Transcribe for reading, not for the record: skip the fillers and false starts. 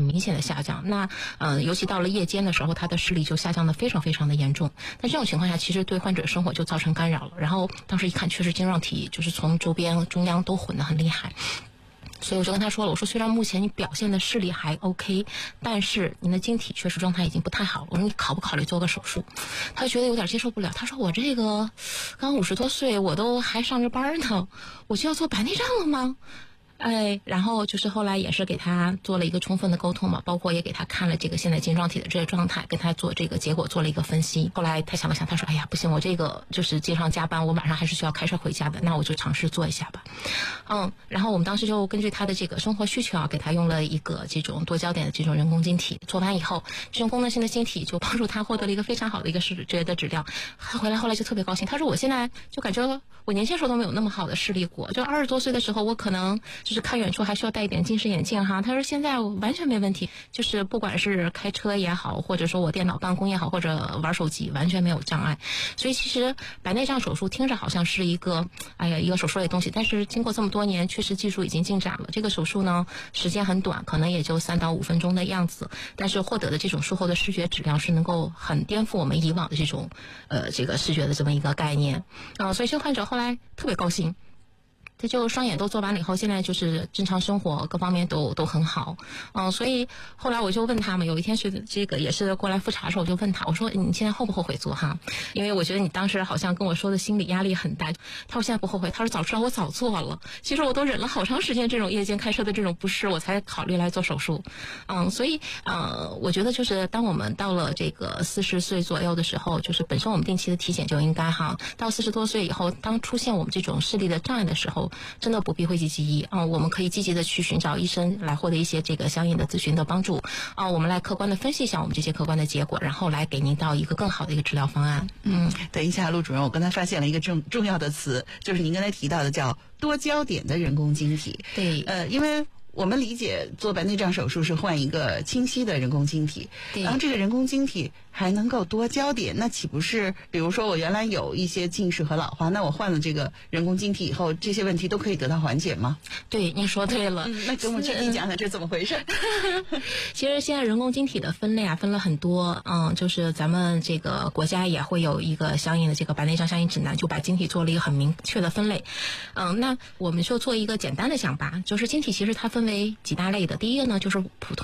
很明显的下降。那尤其到了夜间的时候，他的视力就下降的非常非常的严重。那这种情况下，其实对患者生活就造成干扰了。然后当时一看，确实晶状体就是从周边中央都混得很厉害。所以我就跟他说了，我说虽然目前你表现的视力还 OK， 但是您的晶体确实状态已经不太好，我说你考不考虑做个手术？他就觉得有点接受不了，他说我这个刚50多岁，我都还上着班呢，我就要做白内障了吗？然后就是后来也是给他做了一个充分的沟通嘛，包括也给他看了这个现在晶状体的这个状态，跟他做这个结果做了一个分析。后来他想了想，他说哎呀不行，我这个就是经常加班，我晚上还是需要开车回家的，那我就尝试做一下吧。然后我们当时就根据他的这个生活需求啊，给他用了一个这种多焦点的这种人工晶体。做完以后，这种功能性的晶体就帮助他获得了一个非常好的一个视觉的质量。他回来后来就特别高兴，他说我现在就感觉我年轻时候都没有那么好的视力过，就20多岁的时候我可能就是看远处还需要戴一点近视眼镜哈。他说现在完全没问题，就是不管是开车也好，或者说我电脑办公也好，或者玩手机，完全没有障碍。所以其实白内障手术听着好像是一个一个手术类东西，但是经过这么多年，确实技术已经进展了。这个手术呢时间很短，可能也就3到5分钟的样子，但是获得的这种术后的视觉质量是能够很颠覆我们以往的这种这个视觉的这么一个概念所以这个患者后来特别高兴。这就双眼都做完了以后，现在就是正常生活各方面都很好，所以后来我就问他们，有一天是这个也是过来复查的时候，我就问他，我说你现在后不后悔做哈？因为我觉得你当时好像跟我说的心理压力很大。他说现在不后悔，他说早知道我早做了，其实我都忍了好长时间这种夜间开车的这种不适，我才考虑来做手术。所以我觉得就是当我们到了这个40岁左右的时候，就是本身我们定期的体检就应该哈，到40多岁以后，当出现我们这种视力的障碍的时候，真的不必讳疾忌医我们可以积极的去寻找医生来获得一些这个相应的咨询的帮助我们来客观的分析一下我们这些客观的结果，然后来给您到一个更好的一个治疗方案。 等一下，陆主任，我刚才发现了一个重要的词，就是您刚才提到的叫多焦点的人工晶体。 对， 因为我们理解做白内障手术是换一个清晰的人工晶体，然后这个人工晶体还能够多焦点，那岂不是比如说我原来有一些近视和老花，那我换了这个人工晶体以后，这些问题都可以得到缓解吗？ 对，您说对了。 那给我们具体讲讲这怎么回事？ 其实现在人工晶体的分类分了很多，就是咱们这个国家也会有一个相应的这个白内障相应指南，就把晶体做了一个很明确的分类。那我们就做一个简单的讲吧，就是晶体其实它分为几大类的。第一个呢就是普通